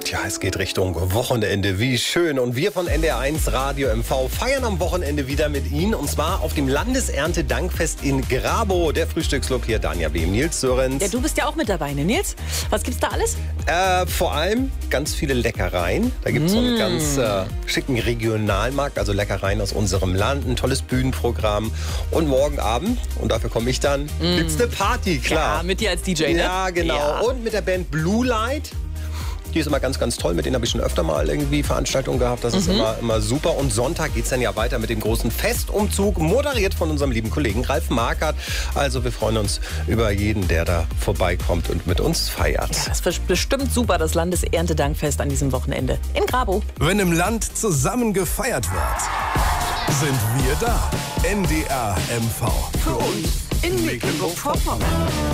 Tja, es geht Richtung Wochenende. Wie schön. Und wir von NDR1 Radio MV feiern am Wochenende wieder mit Ihnen. Und zwar auf dem Landeserntedankfest in Grabow. Der Frühstücksclub hier, Danja Behm, Nils Sörensen. Ja, du bist ja auch mit dabei, ne Nils? Was gibt's da alles? Vor allem ganz viele Leckereien. Da gibt es so einen ganz schicken Regionalmarkt, also Leckereien aus unserem Land. Ein tolles Bühnenprogramm. Und morgen Abend, und dafür komme ich dann, gibt's eine Party, klar. Ja, mit dir als DJ, ne? Ja, genau. Ja. Und mit der Band Blue Light. Die ist immer ganz, ganz toll. Mit denen habe ich schon öfter mal irgendwie Veranstaltungen gehabt. Das ist immer super. Und Sonntag geht es dann ja weiter mit dem großen Festumzug, moderiert von unserem lieben Kollegen Ralf Markert. Also wir freuen uns über jeden, der da vorbeikommt und mit uns feiert. Ja, das wird bestimmt super, das Landeserntedankfest an diesem Wochenende in Grabow. Wenn im Land zusammen gefeiert wird, sind wir da. NDR MV. Für uns in Mecklenburg-Vorpommern.